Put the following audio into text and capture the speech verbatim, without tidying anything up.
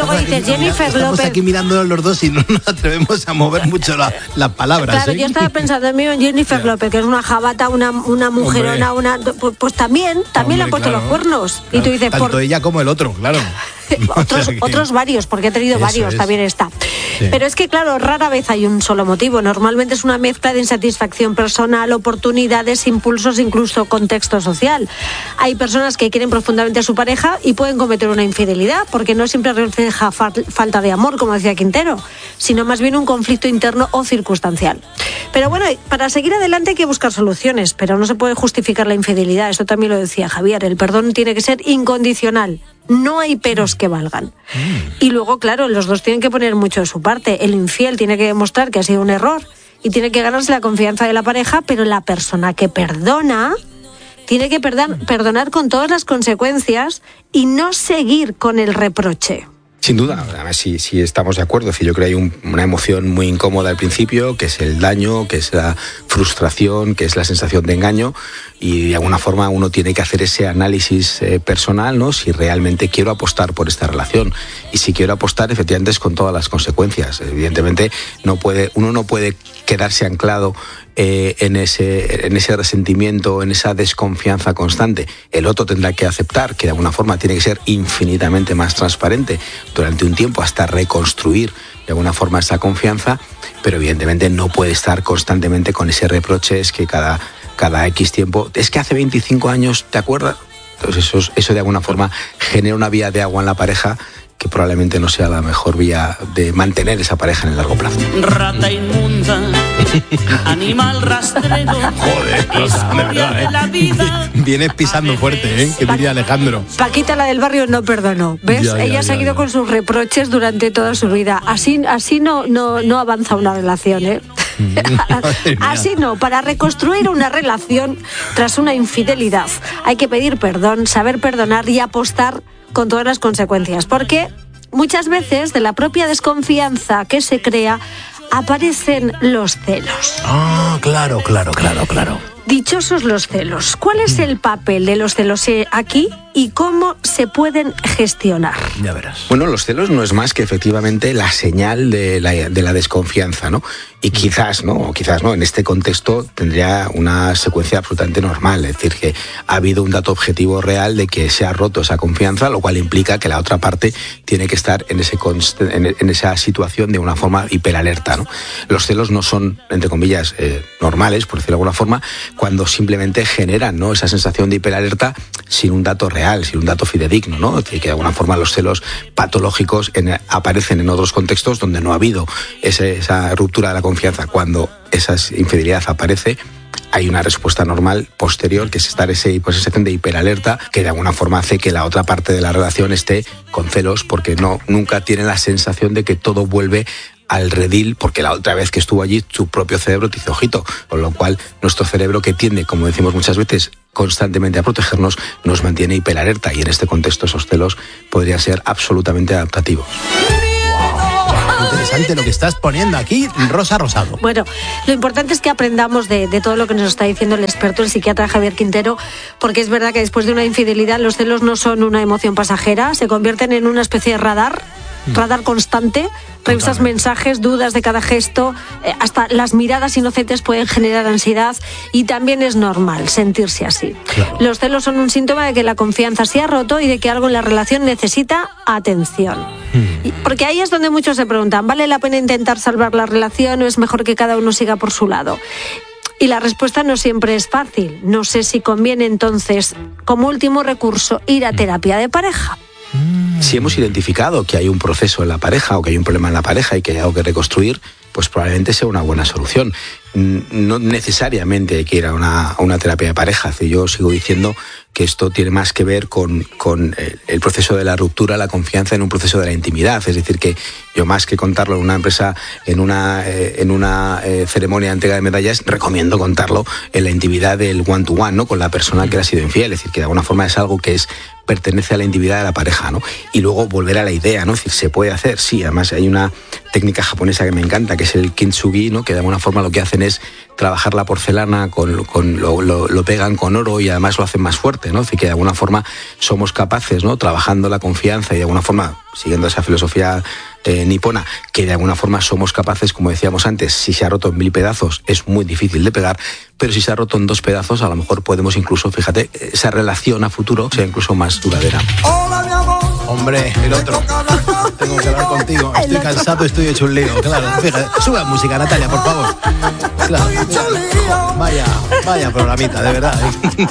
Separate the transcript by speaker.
Speaker 1: luego dices Jennifer
Speaker 2: Estamos
Speaker 1: López.
Speaker 2: aquí mirándonos los dos y no nos atrevemos a mover mucho la, las palabras.
Speaker 1: Claro,
Speaker 2: ¿eh?
Speaker 1: yo estaba pensando en mí en Jennifer López, que es una jabata, una, una mujerona, una pues, pues también, también
Speaker 2: Hombre,
Speaker 1: le han puesto
Speaker 2: claro,
Speaker 1: los cuernos.
Speaker 2: Claro,
Speaker 1: Y tú dices,
Speaker 2: tanto
Speaker 1: por...
Speaker 2: ella como el otro, claro.
Speaker 1: otros,
Speaker 2: O sea que...
Speaker 1: otros varios, porque he tenido
Speaker 2: Eso
Speaker 1: varios,
Speaker 2: es.
Speaker 1: también está. Sí. Pero es que, claro, rara vez hay un solo motivo. Normalmente es una mezcla de insatisfacción personal, oportunidades, impulsos, incluso contexto social. Hay personas que quieren profundamente a su pareja y pueden cometer una infidelidad, porque no siempre refleja fa- falta de amor, como decía Quintero, sino más bien un conflicto interno o circunstancial. Pero bueno, para seguir adelante hay que buscar soluciones, pero no se puede justificar la infidelidad. Esto también lo decía Javier. El perdón tiene que ser incondicional. No hay peros que valgan. Mm. Y luego, claro, los dos tienen que poner mucho de su parte. El infiel tiene que demostrar que ha sido un error y tiene que ganarse la confianza de la pareja, pero la persona que perdona tiene que perdan- perdonar con todas las consecuencias y no seguir con el reproche.
Speaker 3: Sin duda, además sí, sí estamos de acuerdo. Es decir, yo creo que hay un, una emoción muy incómoda al principio, que es el daño, que es la frustración, que es la sensación de engaño, y de alguna forma uno tiene que hacer ese análisis eh, personal, ¿no? Si realmente quiero apostar por esta relación. Y si quiero apostar, efectivamente, es con todas las consecuencias. Evidentemente, no puede, uno no puede quedarse anclado Eh, en, ese, en ese resentimiento, en esa desconfianza constante. El otro tendrá que aceptar que de alguna forma tiene que ser infinitamente más transparente durante un tiempo hasta reconstruir de alguna forma esa confianza, pero evidentemente no puede estar constantemente con ese reproche, es que cada, cada X tiempo, es que hace veinticinco años, ¿te acuerdas? Entonces eso, eso de alguna forma genera una vía de agua en la pareja que probablemente no sea la mejor vía de mantener esa pareja en el largo plazo.
Speaker 4: Rata inmunda, animal rastrero.
Speaker 2: Joder, Rosa, de verdad, ¿eh?
Speaker 4: La vida.
Speaker 2: Vienes pisando fuerte, ¿eh? Que diría Alejandro.
Speaker 1: Paquita, la del barrio, no perdonó. ¿Ves?
Speaker 2: Ya, ya,
Speaker 1: Ella ha
Speaker 2: ya,
Speaker 1: seguido
Speaker 2: ya.
Speaker 1: con sus reproches durante toda su vida. Así, así no, no, no avanza una relación, ¿eh? Así no, para reconstruir una relación tras una infidelidad hay que pedir perdón, saber perdonar y apostar con todas las consecuencias, porque muchas veces de la propia desconfianza que se crea aparecen los celos.
Speaker 2: Ah, claro, claro, claro, claro.
Speaker 1: Dichosos los celos. ¿Cuál es el papel de los celos aquí y cómo se pueden gestionar?
Speaker 2: Ya verás.
Speaker 3: Bueno, los celos no es más que efectivamente la señal de la, de la desconfianza, ¿no? Y quizás, ¿no? O quizás, ¿no? En este contexto tendría una secuencia absolutamente normal, es decir, que ha habido un dato objetivo real de que se ha roto esa confianza, lo cual implica que la otra parte tiene que estar en, ese const- en, en esa situación de una forma hiperalerta, ¿no? Los celos no son, entre comillas, eh, normales, por decirlo de alguna forma, cuando simplemente generan, ¿no? Esa sensación de hiperalerta sin un dato real, sin un dato fidedigno, ¿no? Es decir, que de alguna forma los celos patológicos en, aparecen en otros contextos donde no ha habido ese, esa ruptura de la confianza. Cuando esa infidelidad aparece, hay una respuesta normal posterior, que es estar esa sensación de hiperalerta, que de alguna forma hace que la otra parte de la relación esté con celos, porque no, nunca tiene la sensación de que todo vuelve al redil, porque la otra vez que estuvo allí su propio cerebro te hizo ojito, con lo cual nuestro cerebro, que tiende, como decimos muchas veces, constantemente a protegernos, nos mantiene hiperalerta, y en este contexto esos celos podrían ser absolutamente adaptativos.
Speaker 2: Interesante lo que estás poniendo aquí, Rosa Rosado.
Speaker 1: Bueno, lo importante es que aprendamos de, de todo lo que nos está diciendo el experto, el psiquiatra Javier Quintero, porque es verdad que después de una infidelidad los celos no son una emoción pasajera, se convierten en una especie de radar, radar constante. Revisas mensajes, dudas de cada gesto, eh, hasta las miradas inocentes pueden generar ansiedad, y también es normal sentirse así. Claro. Los celos son un síntoma de que la confianza se ha roto y de que algo en la relación necesita atención. Hmm. Porque ahí es donde muchos se preguntan, ¿vale la pena intentar salvar la relación o es mejor que cada uno siga por su lado? Y la respuesta no siempre es fácil. No sé si conviene entonces, como último recurso, ir a terapia de pareja.
Speaker 3: Si hemos identificado que hay un proceso en la pareja o que hay un problema en la pareja y que hay algo que reconstruir, pues probablemente sea una buena solución. No necesariamente hay que ir a una, a una terapia de pareja. Yo sigo diciendo que esto tiene más que ver con, con el proceso de la ruptura, la confianza en un proceso de la intimidad. Es decir, que yo, más que contarlo en una empresa, en una, eh, en una eh, ceremonia de entrega de medallas, recomiendo contarlo en la intimidad del one-to-one, ¿no? Con la persona que le ha sido infiel. Es decir, que de alguna forma es algo que es pertenece a la individualidad de la pareja, ¿no? Y luego volver a la idea, ¿no? Es decir, ¿se puede hacer? Sí, además hay una técnica japonesa que me encanta, que es el kintsugi, ¿no? Que de alguna forma lo que hacen es trabajar la porcelana, con, con lo, lo, lo pegan con oro y además lo hacen más fuerte, ¿no? Es decir, que de alguna forma somos capaces, ¿no? Trabajando la confianza y de alguna forma, siguiendo esa filosofía eh, nipona, que de alguna forma somos capaces, como decíamos antes, si se ha roto en mil pedazos es muy difícil de pegar, pero si se ha roto en dos pedazos a lo mejor podemos incluso, fíjate, esa relación a futuro sea incluso más duradera.
Speaker 2: Hombre, el otro. Tengo que hablar contigo. Estoy cansado, estoy hecho un lío. Claro, fíjate. Sube la música, Natalia, por favor. Claro. Vaya, vaya programita, de verdad. ¿eh?